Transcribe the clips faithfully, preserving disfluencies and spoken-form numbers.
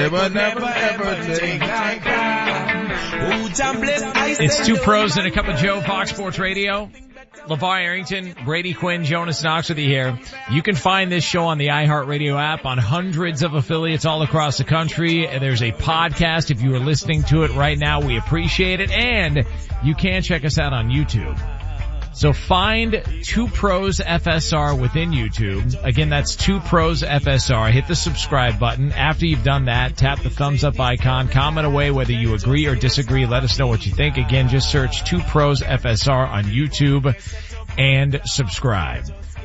never, never, ever take thy crown. It's Two Pros and a Cup of Joe, Fox Sports Radio. LeVar Arrington, Brady Quinn, Jonas Knox with you here. You can find this show on the iHeartRadio app on hundreds of affiliates all across the country. There's a podcast. If you are listening to it right now, we appreciate it. And you can check us out on YouTube. So find Two Pros F S R within YouTube. Again, that's Two Pros F S R. Hit the subscribe button. After you've done that, tap the thumbs up icon. Comment away whether you agree or disagree. Let us know what you think. Again, just search Two Pros F S R on YouTube and subscribe.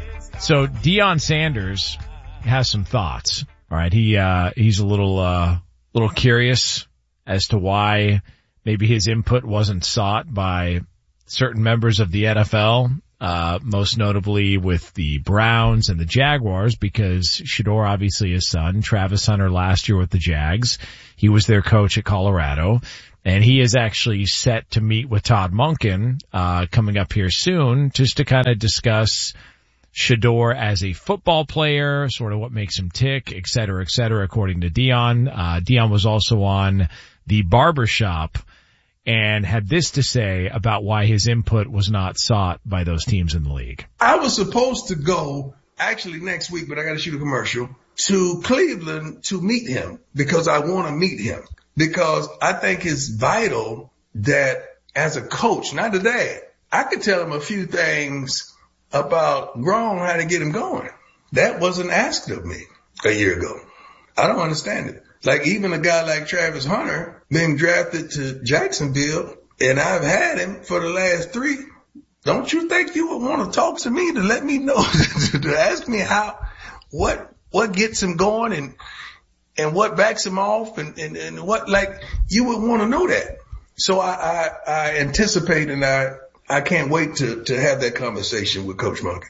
So Deion Sanders has some thoughts. All right, he uh he's a little uh little curious as to why maybe his input wasn't sought by certain members of the N F L, uh, most notably with the Browns and the Jaguars, because Shedeur, obviously his son, Travis Hunter last year with the Jags. He was their coach at Colorado, and he is actually set to meet with Todd Monken, uh, coming up here soon, just to kind of discuss Shedeur as a football player, sort of what makes him tick, et cetera, et cetera, according to Deion. Uh, Deion was also on the Barbershop and had this to say about why his input was not sought by those teams in the league. I was supposed to go actually next week, but I got to shoot a commercial to Cleveland to meet him because I want to meet him because I think it's vital that as a coach, not a dad, I could tell him a few things about Gronk, how to get him going. That wasn't asked of me a year ago. I don't understand it. Like even a guy like Travis Hunter being drafted to Jacksonville, and I've had him for the last three. Don't you think you would want to talk to me to let me know, to ask me how, what, what gets him going and, and what backs him off and, and, and what, like, you would want to know that. So I, I, I anticipate and I, I can't wait to, to have that conversation with Coach Monken.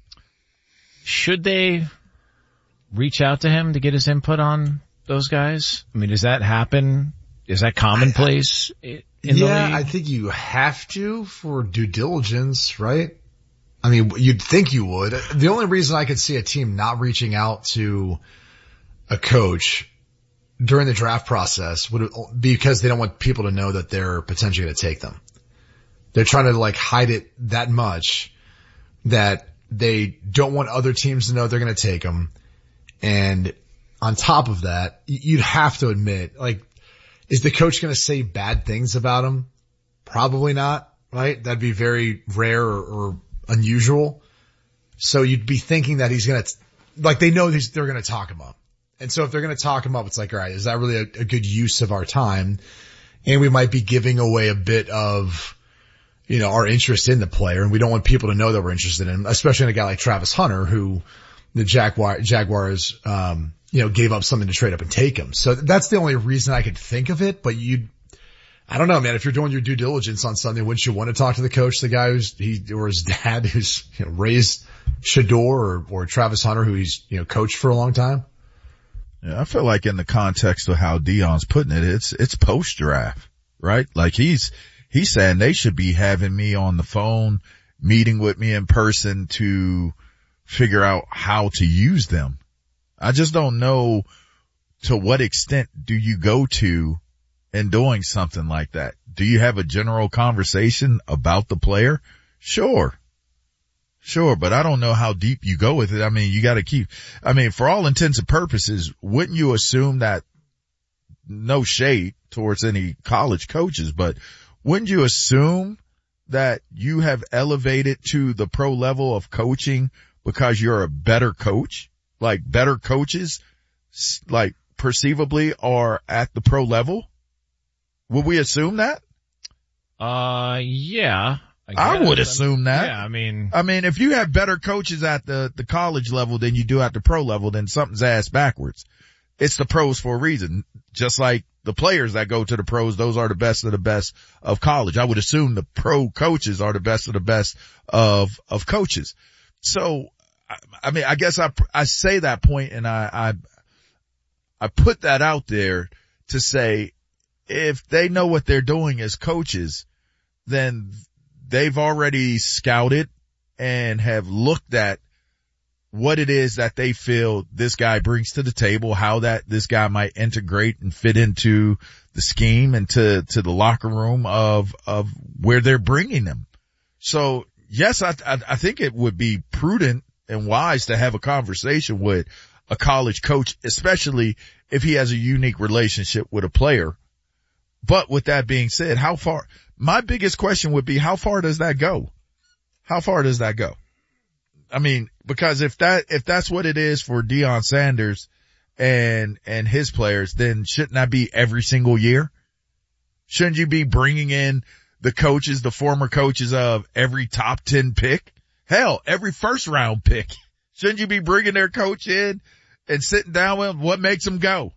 Should they reach out to him to get his input on those guys? I mean, does that happen? Is that commonplace in the yeah, league? I think you have to for due diligence, right? I mean, you'd think you would. The only reason I could see a team not reaching out to a coach during the draft process would be because they don't want people to know that they're potentially going to take them. They're trying to like hide it that much that they don't want other teams to know they're going to take them. And on top of that, you'd have to admit, like, is the coach going to say bad things about him? Probably not, right? That'd be very rare or, or unusual. So you'd be thinking that he's going to, like, they know these, they're going to talk him up. And so if they're going to talk him up, it's like, all right, is that really a, a good use of our time? And we might be giving away a bit of, you know, our interest in the player, and we don't want people to know that we're interested in him, especially in a guy like Travis Hunter, who the Jaguar, Jaguars, um, you know, gave up something to trade up and take him. So that's the only reason I could think of it. But you, I don't know, man, if you're doing your due diligence on something, wouldn't you want to talk to the coach, the guy who's, he, or his dad who's, you know, raised Shedeur or, or Travis Hunter, who he's, you know, coached for a long time? Yeah, I feel like in the context of how Deion's putting it, it's, it's post draft, right? Like he's, he's saying they should be having me on the phone, meeting with me in person to figure out how to use them. I just don't know to what extent do you go to in doing something like that. Do you have a general conversation about the player? Sure. Sure, but I don't know how deep you go with it. I mean, you gotta keep, I mean, for all intents and purposes, wouldn't you assume that, no shade towards any college coaches, but wouldn't you assume that you have elevated to the pro level of coaching because you're a better coach? Like better coaches, like perceivably are at the pro level? Would we assume that? Uh, yeah. I, I would assume that. Yeah, I mean. I mean, if you have better coaches at the, the college level than you do at the pro level, then something's ass backwards. It's the pros for a reason. Just like the players that go to the pros, those are the best of the best of college. I would assume the pro coaches are the best of the best of, of coaches. So, I mean, I guess I, I say that point and I, I, I put that out there to say if they know what they're doing as coaches, then they've already scouted and have looked at what it is that they feel this guy brings to the table, how that this guy might integrate and fit into the scheme and to, to the locker room of, of where they're bringing them. So yes, I, I, I think it would be prudent and wise to have a conversation with a college coach, especially if he has a unique relationship with a player. But with that being said, how far, my biggest question would be, how far does that go? How far does that go? I mean, because if that, if that's what it is for Deion Sanders and, and his players, then shouldn't that be every single year? Shouldn't you be bringing in the coaches, the former coaches of every top ten pick? Hell, every first round pick. Shouldn't you be bringing their coach in and sitting down with what makes them go?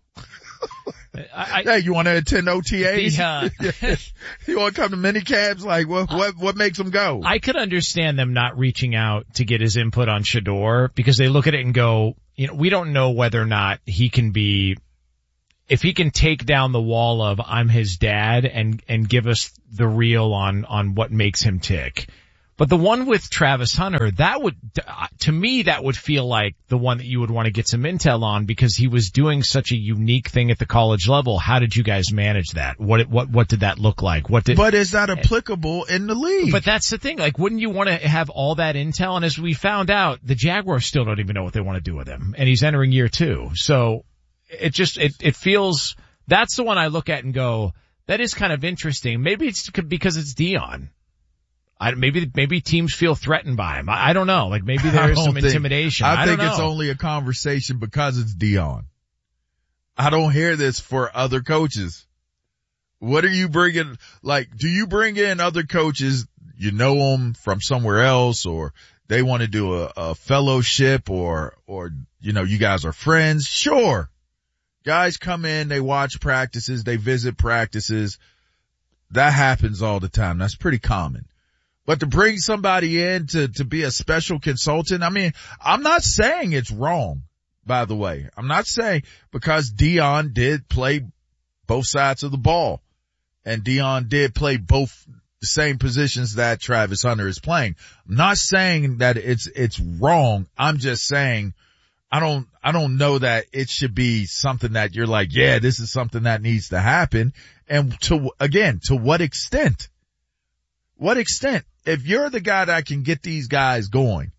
I, hey, you want to attend O T As? The, uh, you want to come to mini camps? Like, what, what, what makes them go? I could understand them not reaching out to get his input on Shedeur because they look at it and go, you know, we don't know whether or not he can be, if he can take down the wall of I'm his dad and, and give us the real on, on what makes him tick. But the one with Travis Hunter, that would, to me, that would feel like the one that you would want to get some intel on because he was doing such a unique thing at the college level. How did you guys manage that? What, what, what did that look like? What did, but is that applicable in the league? But that's the thing. Like, wouldn't you want to have all that intel? And as we found out, the Jaguars still don't even know what they want to do with him. And he's entering year two. So it just, it, it feels, that's the one I look at and go, that is kind of interesting. Maybe it's because it's Deion. I, maybe, maybe teams feel threatened by him. I, I don't know. Like maybe there is some think, intimidation. I, I think don't know. It's only a conversation because it's Deion. I don't hear this for other coaches. What are you bringing? Like, do you bring in other coaches? You know them from somewhere else or they want to do a, a fellowship or, or, you know, you guys are friends. Sure. Guys come in, they watch practices, they visit practices. That happens all the time. That's pretty common. But to bring somebody in to, to be a special consultant, I mean, I'm not saying it's wrong, by the way. I'm not saying because Deion did play both sides of the ball and Deion did play both the same positions that Travis Hunter is playing. I'm not saying that it's, it's wrong. I'm just saying I don't, I don't know that it should be something that you're like, yeah, this is something that needs to happen. And to, again, to what extent? What extent? If you're the guy that can get these guys going,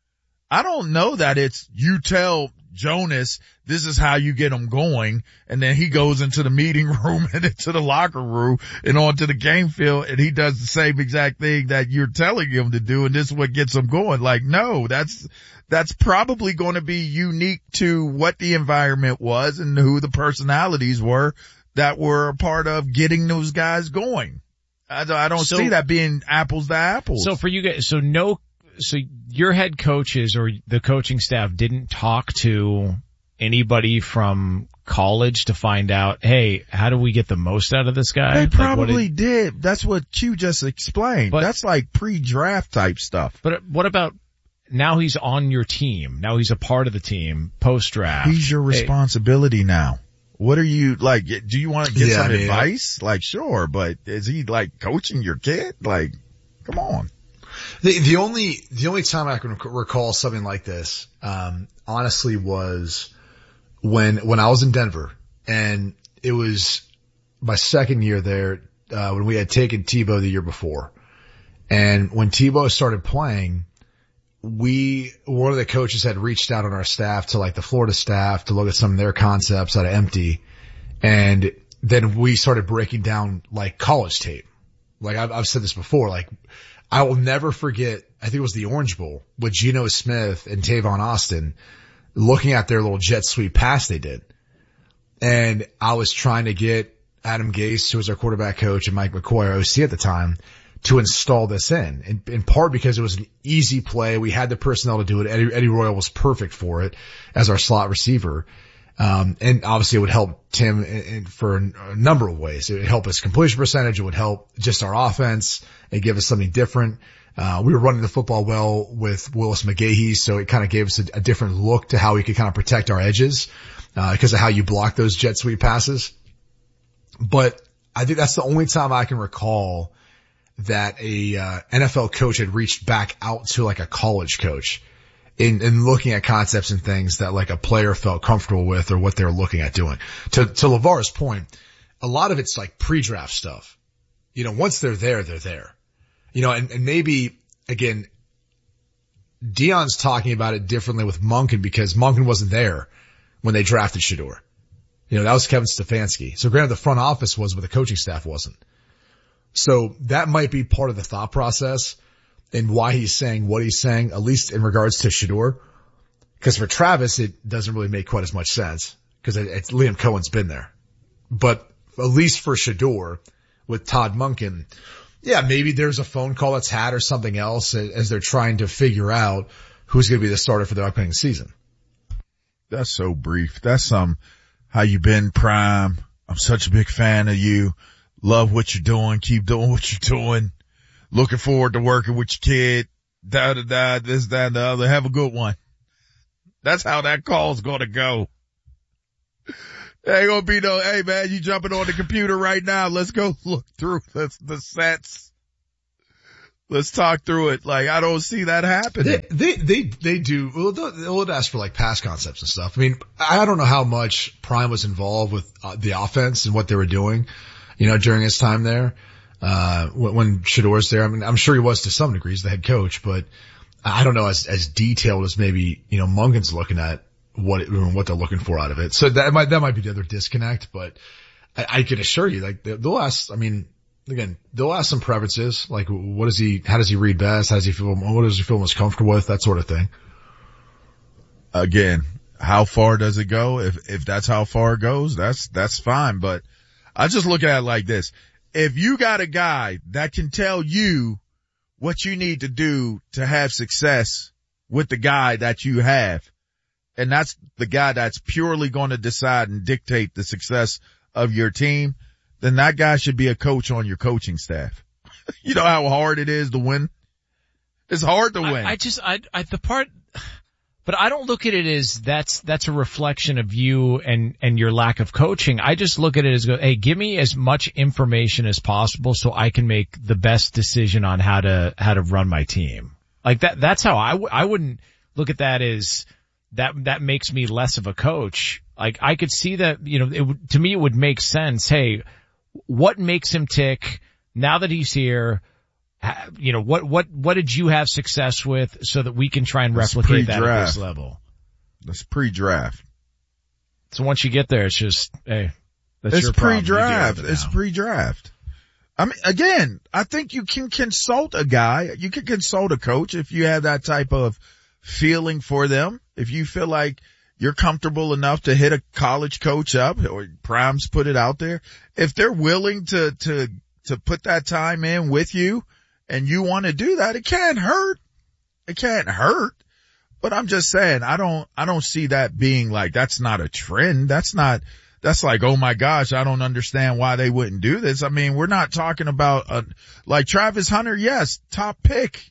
I don't know that it's you tell Jonas this is how you get them going, and then he goes into the meeting room and into the locker room and onto the game field and he does the same exact thing that you're telling him to do, and this is what gets them going. Like, no, that's that's probably going to be unique to what the environment was and who the personalities were that were a part of getting those guys going. I don't so, see that being apples to apples. So for you guys, so no, so your head coaches or the coaching staff didn't talk to anybody from college to find out, hey, how do we get the most out of this guy? They probably like did, did. That's what Q just explained. But, that's like pre-draft type stuff. But what about now he's on your team? Now he's a part of the team post-draft. He's your responsibility hey, now. What are you like? Do you want to get yeah, some I mean, advice? Like, sure, but is he like coaching your kid? Like, come on. The, the only, the only time I can recall something like this, um, honestly was when, when I was in Denver and it was my second year there, uh, when we had taken Tebow the year before. And when Tebow started playing, we, one of the coaches had reached out on our staff to like the Florida staff to look at some of their concepts out of empty. And then we started breaking down like college tape. Like I've, I've said this before, like I will never forget, I think it was the Orange Bowl with Geno Smith and Tavon Austin looking at their little jet sweep pass they did. And I was trying to get Adam Gase, who was our quarterback coach, and Mike McCoy, our O C at the time, to install this in, in, in part because it was an easy play. We had the personnel to do it. Eddie, Eddie Royal was perfect for it as our slot receiver. Um, and obviously it would help Tim in, in, for a number of ways. It would help his completion percentage. It would help just our offense and give us something different. Uh, we were running the football well with Willis McGahee, so it kind of gave us a, a different look to how we could kind of protect our edges, uh, because of how you block those jet sweep passes. But I think that's the only time I can recall that a uh, N F L coach had reached back out to like a college coach in, in looking at concepts and things that like a player felt comfortable with or what they were looking at doing. To, to LeVar's point, a lot of it's like pre-draft stuff. You know, once they're there, they're there. You know, and, and maybe, again, Deion's talking about it differently with Monken because Monken wasn't there when they drafted Shedeur. You know, that was Kevin Stefanski. So granted, the front office was, but the coaching staff wasn't. So that might be part of the thought process and why he's saying what he's saying, at least in regards to Shedeur. Because for Travis, it doesn't really make quite as much sense because it, it's Liam Cohen's been there. But at least for Shedeur with Todd Monken, yeah, maybe there's a phone call that's had or something else as they're trying to figure out who's going to be the starter for the upcoming season. That's so brief. That's um how you been, Prime. I'm such a big fan of you. Love what you're doing. Keep doing what you're doing. Looking forward to working with your kid. Da da da. This, that, and the other. Have a good one. That's how that call's gonna go. Ain't gonna be no, hey man, you jumping on the computer right now. Let's go look through the, the sets. Let's talk through it. Like, I don't see that happening. They, they, they, they do, well, they'll, they'll ask for like pass concepts and stuff. I mean, I don't know how much Prime was involved with uh, the offense and what they were doing, you know, during his time there, uh, when, when Shedeur's there. I mean, I'm sure he was to some degree, he's the head coach, but I don't know as, as detailed as maybe, you know, Munkin's looking at what it, what they're looking for out of it. So that might, that might be the other disconnect, but I, I can assure you, like, they'll ask, I mean, again, they'll ask some preferences, like what does he, how does he read best? How does he feel, what does he feel most comfortable with? That sort of thing. Again, how far does it go? If, if that's how far it goes, that's, that's fine. But I just look at it like this. If you got a guy that can tell you what you need to do to have success with the guy that you have, and that's the guy that's purely going to decide and dictate the success of your team, then that guy should be a coach on your coaching staff. You know how hard it is to win? It's hard to win. I, I just, I, I, the part, but I don't look at it as that's, that's a reflection of you and, and your lack of coaching. I just look at it as go, hey, give me as much information as possible so I can make the best decision on how to, how to run my team. Like that, that's how I, w- I wouldn't look at that as that, that makes me less of a coach. Like I could see that, you know, it would, to me it would make sense. Hey, what makes him tick now that he's here? You know, what, what, what did you have success with so that we can try and replicate that at this level? That's pre-draft. So once you get there, it's just, hey, that's it's your problem. pre-draft. It it's pre-draft. I mean, again, I think you can consult a guy. You can consult a coach if you have that type of feeling for them. If you feel like you're comfortable enough to hit a college coach up, or Prime's put it out there. If they're willing to, to, to put that time in with you and you want to do that, it can't hurt. It can't hurt. But I'm just saying, I don't, I don't see that being like, that's not a trend. That's not, that's like, oh my gosh, I don't understand why they wouldn't do this. I mean, we're not talking about, a, like Travis Hunter, yes, top pick.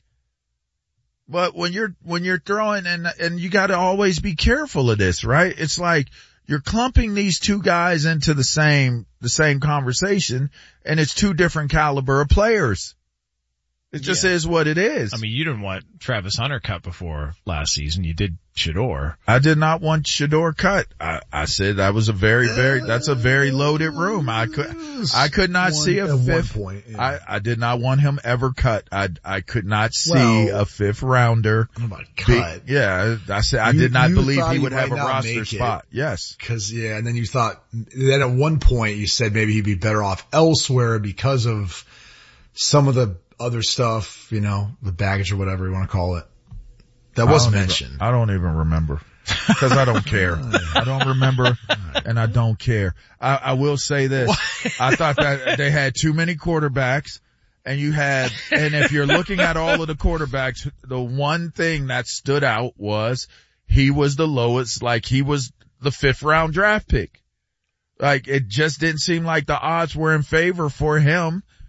But when you're, when you're throwing and, and you gotta always be careful of this, right? It's like you're clumping these two guys into the same, the same conversation, and it's two different caliber of players. It just yeah. is what it is. I mean, you didn't want Travis Hunter cut before last season. You did Shedeur. I did not want Shedeur cut. I, I said that was a very, very, that's a very loaded room. I could, I could not one, see a fifth. Point, yeah. I, I did not want him ever cut. I, I could not see well, a fifth rounder. I'm about cut. Be, yeah, I said, I you, did not believe he he would have a roster spot. It. Yes. Cause yeah, and then you thought, then at one point you said maybe he'd be better off elsewhere because of some of the other stuff, you know, the baggage or whatever you want to call it. That was mentioned. Even, I don't even remember because I don't care. I don't remember and I don't care. I, I will say this. I thought that they had too many quarterbacks and you had, and if you're looking at all of the quarterbacks, the one thing that stood out was he was the lowest, like he was the fifth round draft pick. Like it just didn't seem like the odds were in favor for him.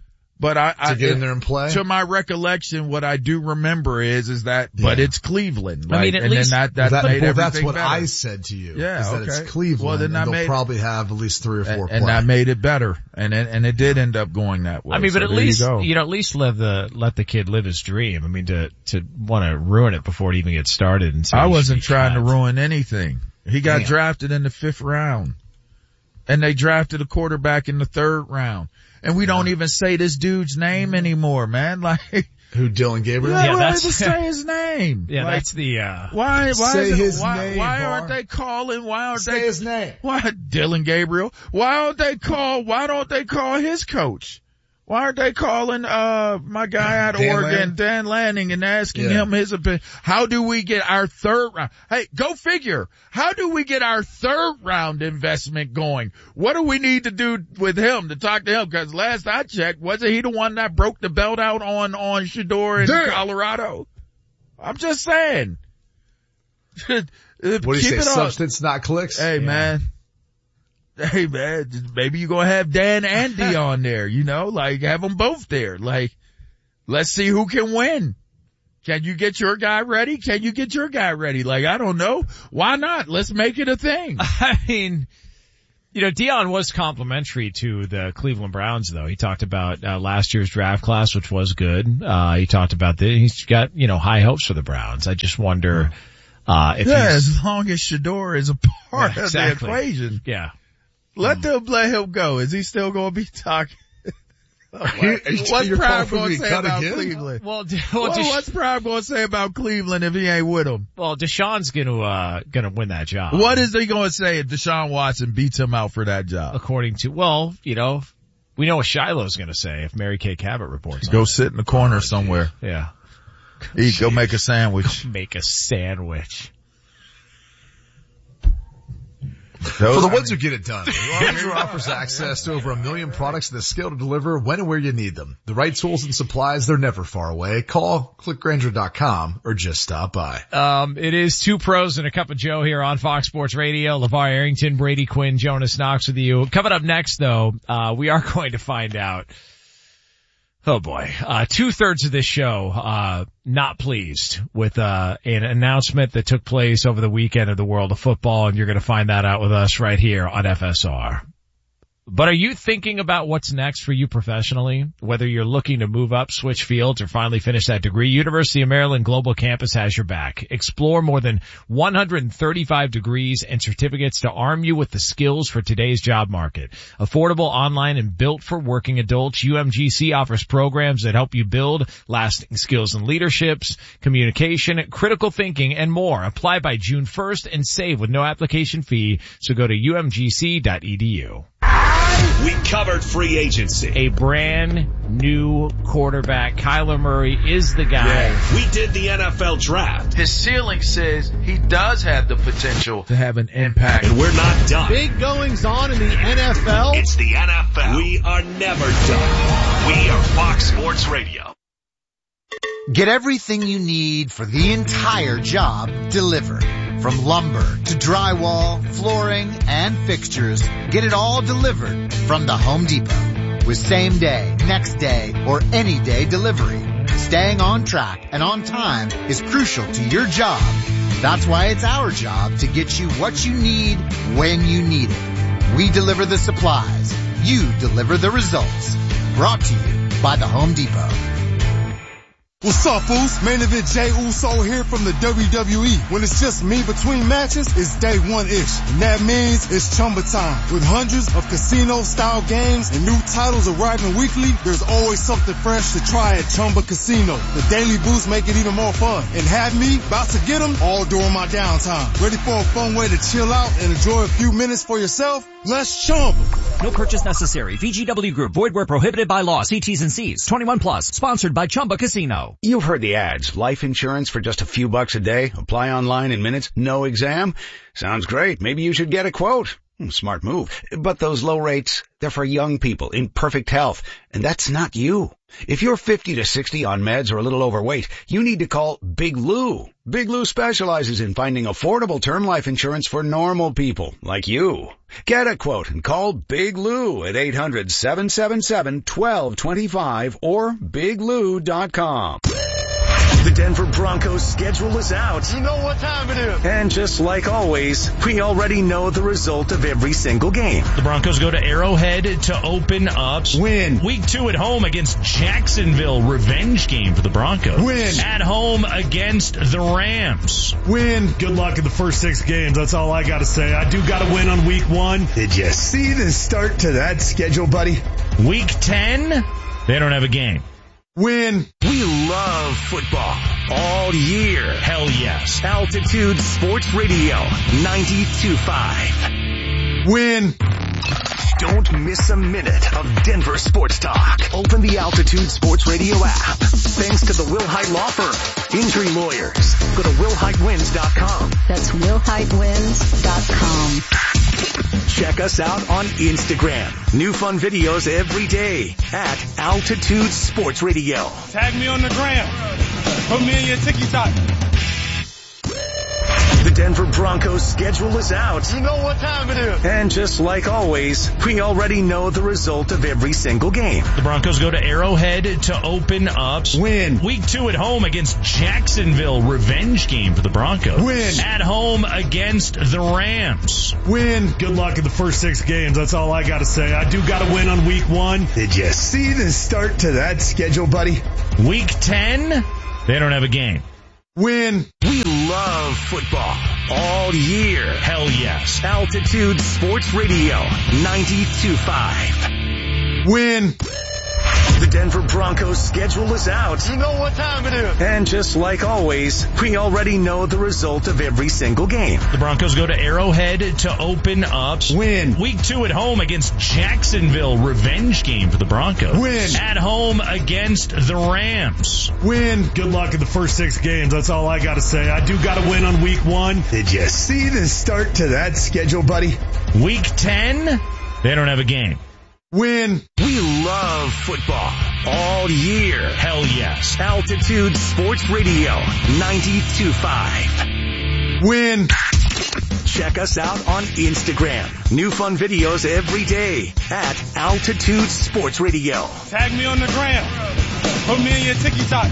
But I, I to get it, in there and play. To my recollection, what I do remember is, is that, yeah. but it's Cleveland. Like, I mean, at and least then that, that well, that, made well, everything that's what better. I said to you. Yeah, is that okay. it's Cleveland. Well, then and I they'll made, probably have at least three or four and, players. and I made it better. And it, and it did end up going that way. I mean, but so at least, you, you know, at least let the, let the kid live his dream. I mean, to, to want to ruin it before it even gets started. And I wasn't trying to ruin anything. He got Damn. drafted in the fifth round. And they drafted a quarterback in the third round. And we yeah. don't even say this dude's name anymore, man. Like, who, Dylan Gabriel? Yeah, yeah we that's, don't even say his name. Yeah, like, that's the, uh, why, why say is it, his why, name, why Bar. aren't they calling, why aren't say they, his name. why, Dylan Gabriel, why don't they call, why don't they call his coach? Why aren't they calling, uh, my guy out of Dan Oregon, Lanning? Dan Lanning, and asking Yeah. him his opinion? How do we get our third round? Hey, go figure. How do we get our third round investment going? What do we need to do with him to talk to him? Cause last I checked, wasn't he the one that broke the belt out on, on Shedeur in Damn. Colorado? I'm just saying. What do you Keep say? it up. Substance, not clicks? Hey, Yeah. man. Hey, man, maybe you're going to have Dan and Dion there, you know, like have them both there. Like, let's see who can win. Can you get your guy ready? Can you get your guy ready? Like, I don't know. Why not? Let's make it a thing. I mean, you know, Dion was complimentary to the Cleveland Browns, though. He talked about uh, last year's draft class, which was good. Uh, he talked about the, he's got, you know, high hopes for the Browns. I just wonder, uh, if yeah, he's, as long as Shedeur is a part Yeah, of exactly. the equation. yeah. Let them let him go. Is he still going to be talking? you- What's you're Prime calling for going me to to say cut about again? Cleveland? Well, d- well, Well, Desha- what's Prime going to say about Cleveland if he ain't with him? well, Deshaun's gonna, uh, gonna win that job. What is he going to say if Deshaun Watson beats him out for that job? According to, well, you know, we know what Shiloh's gonna say if Mary Kay Cabot reports Go on sit in the corner somewhere. it. Yeah. Eat, go make a sandwich. Make a sandwich. Those- For the ones who get it done, Ranger offers access to over a million products and the skill to deliver when and where you need them. The right tools and supplies, they're never far away. Call, click Granger dot com, or just stop by. Um, it is two pros and a cup of Joe here on Fox Sports Radio. LeVar Arrington, Brady Quinn, Jonas Knox with you. Coming up next, though, uh, we are going to find out. Oh boy, uh, two thirds of this show, uh, not pleased with, uh, an announcement that took place over the weekend of the world of football, and you're going to find that out with us right here on F S R. But are you thinking about what's next for you professionally? Whether you're looking to move up, switch fields, or finally finish that degree, University of Maryland Global Campus has your back. Explore more than one hundred thirty-five degrees and certificates to arm you with the skills for today's job market. Affordable, online, and built for working adults, U M G C offers programs that help you build lasting skills in leaderships, communication, critical thinking, and more. Apply by June first and save with no application fee. So go to U M G C dot E D U. We covered free agency. A brand new quarterback. Kyler Murray is the guy. Yeah. We did the N F L draft. His ceiling says he does have the potential to have an impact. And we're not done. Big goings on in the N F L. It's the N F L. We are never done. We are Fox Sports Radio. Get everything you need for the entire job delivered. From lumber to drywall, flooring, and fixtures, get it all delivered from the Home Depot. With same day, next day, or any day delivery. Staying on track and on time is crucial to your job. That's why it's our job to get you what you need when you need it. We deliver the supplies. You deliver the results. Brought to you by the Home Depot. What's up, fools? Main event Jey Uso here from the W W E. When it's just me between matches, it's day one-ish. And that means it's Chumba time. With hundreds of casino-style games and new titles arriving weekly, there's always something fresh to try at Chumba Casino. The daily boosts make it even more fun. And have me about to get them all during my downtime. Ready for a fun way to chill out and enjoy a few minutes for yourself? Let's Chumba. No purchase necessary. V G W Group. Void where prohibited by law. See T's and C's. twenty-one plus. Sponsored by Chumba Casino. You've heard the ads. Life insurance for just a few bucks a day. Apply online in minutes. No exam. Sounds great. Maybe you should get a quote. Smart move. But those low rates, they're for young people in perfect health. And that's not you. If you're fifty to sixty on meds or a little overweight, you need to call Big Lou. Big Lou specializes in finding affordable term life insurance for normal people like you. Get a quote and call Big Lou at eight hundred, seven seven seven, one two two five or big lou dot com. The Denver Broncos schedule is out. You know what time it is. And just like always, we already know the result of every single game. The Broncos go to Arrowhead to open up. Win. Week two at home against Jacksonville. Revenge game for the Broncos. Win. At home against the Rams. Win. Good luck in the first six games. That's all I got to say. I do got to win on week one. Did you see the start to that schedule, buddy? Week ten, they don't have a game. Win. We love football all year. Hell yes. Altitude Sports Radio ninety-two point five. Win. Don't miss a minute of Denver sports talk. Open the Altitude Sports Radio app. Thanks to the Wilhite Law Firm. Injury lawyers. Go to will hite wins dot com. That's will hite wins dot com. Check us out on Instagram. New fun videos every day at Altitude Sports Radio. Tag me on the gram. Put me in your TikTok. The Denver Broncos schedule is out. You know what time it is. And just like always, we already know the result of every single game. The Broncos go to Arrowhead to open up. Win. Week two at home against Jacksonville. Revenge game for the Broncos. Win. At home against the Rams. Win. Good luck in the first six games. That's all I got to say. I do got to win on week one. Did you see the start to that schedule, buddy? Week ten, they don't have a game. Win. We love football all year. Hell yes. Altitude Sports Radio ninety-two point five. Win. The Denver Broncos schedule is out. You know what time it is. And just like always, we already know the result of every single game. The Broncos go to Arrowhead to open up. Win. Week two at home against Jacksonville. Revenge game for the Broncos. Win. At home against the Rams. Win. Good luck in the first six games. That's all I got to say. I do got to win on week one. Did you see the start to that schedule, buddy? Week ten, they don't have a game. Win. We love football all year. Hell yes. Altitude Sports Radio ninety-two point five. Win. Check us out on Instagram. New fun videos every day at Altitude Sports Radio. Tag me on the gram. Put me in your TikTok.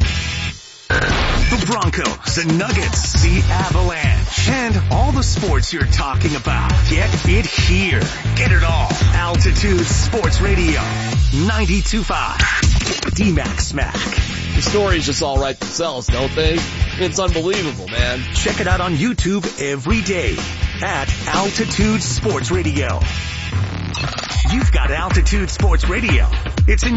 The Broncos, the Nuggets, the Avalanche, and all the sports you're talking about. Get it here. Get it all. Altitude Sports Radio ninety-two point five. D-Max Smack. The stories just all write themselves, don't they? It's unbelievable, man. Check it out on YouTube every day at Altitude Sports Radio. You've got Altitude Sports Radio. It's in